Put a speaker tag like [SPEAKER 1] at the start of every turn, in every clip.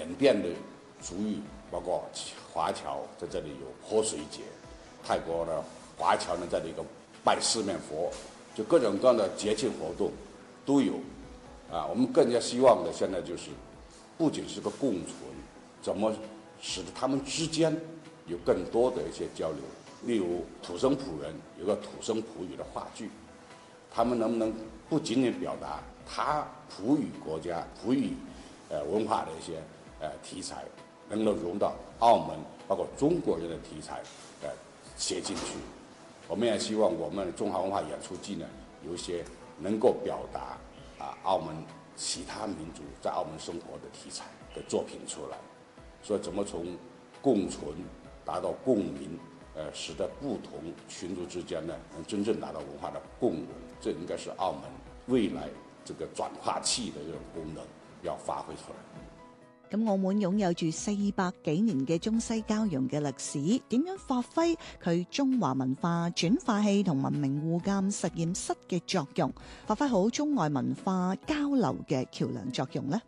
[SPEAKER 1] 缅甸的族裔，包括华侨在这里有泼水节，泰国的华侨呢在这里拜四面佛，就各种各样的节庆活动都有。我们更加希望的现在就是，不仅是个共存，怎么使得他们之间有更多的一些交流。例如土生葡人有个土生葡语的话剧，他们能不能不仅仅表达他葡语国家葡语文化的一些题材，能够融到澳门包括中国人的题材写进去。我们也希望我们中华文化演出季呢有一些能够表达澳门其他民族在澳门生活的题材的作品出来。所以怎么从共存达到共鸣，使得不同群族之間呢能真正達到文化的共融，這應該是澳門未來這個轉化器的這種功能要發揮出來。
[SPEAKER 2] 咁澳門擁有住400幾年嘅中西交融嘅歷史，點樣發揮佢中華文化轉化器同文明互鑑實驗室嘅作用，發揮好中外文化交流嘅橋梁作用呢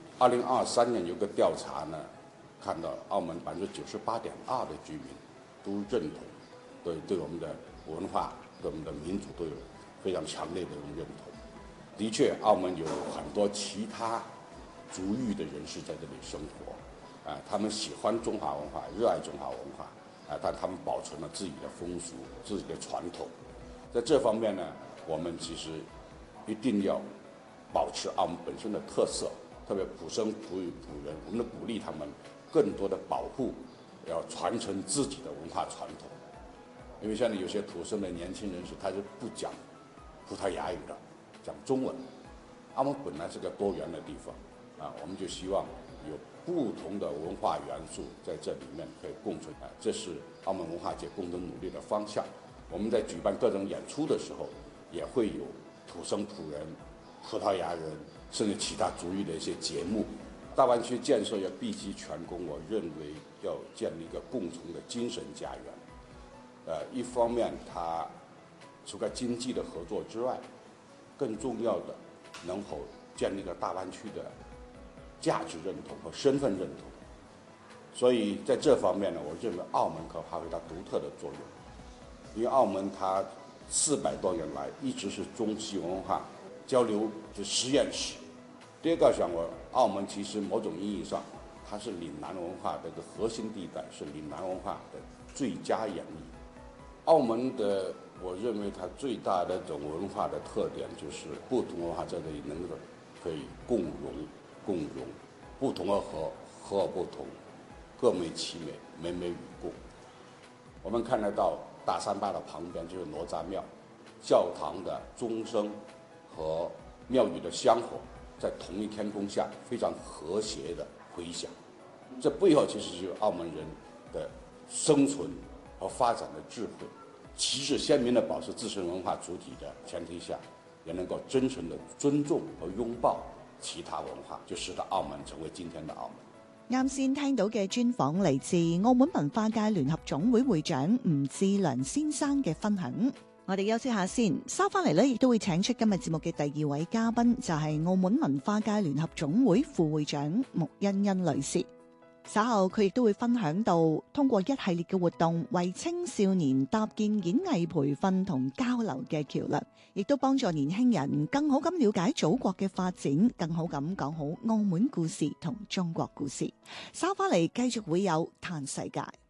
[SPEAKER 2] ？2023年
[SPEAKER 1] 有個調查呢，看到澳門98.2%的居民都認同，對我們的文化、對我們的民族都有非常強烈的一種認同。的確，澳門有很多其他族裔的人士在這裡生活，他們喜歡中華文化，熱愛中華文化，但他們保存了自己的風俗、自己的傳統。在這方面呢，我們其實一定要保持澳門本身的特色，特別土生葡語葡人，我們鼓勵他們更多的保護，要傳承自己的文化傳統。因為現在有些土生的年輕人士，他是不講葡萄牙語的，講中文。澳門本來是個多元的地方。我們就希望有不同的文化元素在這裡面可以共存，這是澳門文化界共同努力的方向。我們在舉辦各種演出的時候，也會有土生葡人、葡萄牙人，甚至其他族裔的一些節目。大灣區建設要畢竟全功，我認為要建立一個共同的精神家園。一方面，它除了經濟的合作之外，更重要的能否建立一個大灣區的價值認同和身份認同，所以在這方面呢，我認為澳門可發揮它獨特的作用。因為澳門它400多年來一直是中西文化交流的實驗室。第二個想我，澳門其實某種意義上，它是嶺南文化的一個核心地帶，是嶺南文化的最佳演繹。澳門的，我認為它最大的一種文化的特點就是不同文化在這裡能夠可以共融，不同而合，合而不同，各美其美，美美與共。我們看得到大三巴的旁邊就是哪吒廟，教堂的鐘聲和廟宇的香火在同一天空下非常和諧的回響。這背後其實就是澳門人的生存和發展的智慧，旗幟鮮明地保持自身文化主體的前提下，也能夠真誠地尊重和擁抱其他文化，就使得澳門成為今天的澳門。
[SPEAKER 2] 啱先聽到嘅專訪嚟自澳門文化界聯合總會會長吳志良先生嘅分享。我哋休息下先，收翻嚟呢亦都會請出今日節目嘅第2位嘉賓，就係澳門文化界聯合總會副會長穆欣欣女士。稍後佢亦都會分享到，通過一系列嘅活動，為青少年搭建演藝培訓同交流嘅橋梁，亦都幫助年輕人更好咁了解祖國嘅發展，更好咁講好澳門故事同中國故事。稍翻嚟繼續會有嘆世界。